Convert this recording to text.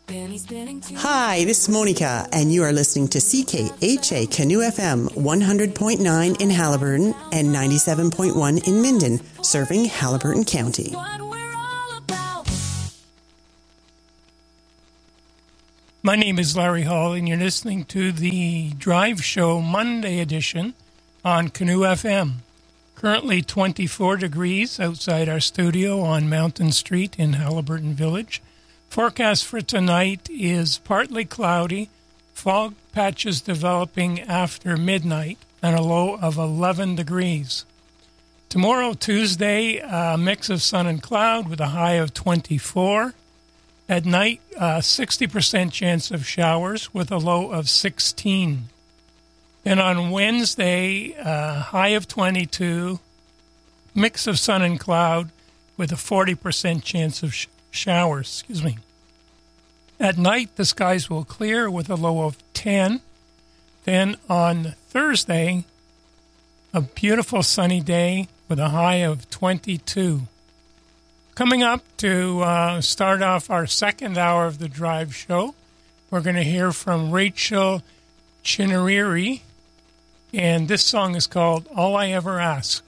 Hi, this is Monica, and you are listening to CKHA Canoe FM 100.9 in Haliburton and 97.1 in Minden, serving Haliburton County. My name is Larry Hall, and you're listening to the Drive Show Monday edition on Canoe FM. Currently 24 degrees outside our studio on Mountain Street in Haliburton Village. Forecast for tonight is partly cloudy, fog patches developing after midnight, and a low of 11 degrees. Tomorrow, Tuesday, a mix of sun and cloud with a high of 24. At night, 60% chance of showers with a low of 16. Then on Wednesday, high of 22, mix of sun and cloud with a 40% chance of showers. At night, the skies will clear with a low of 10. Then on Thursday, a beautiful sunny day with a high of 22. Coming up to start off our second hour of the Drive Show, we're going to hear from Rachel Chinariri, and this song is called All I Ever Ask.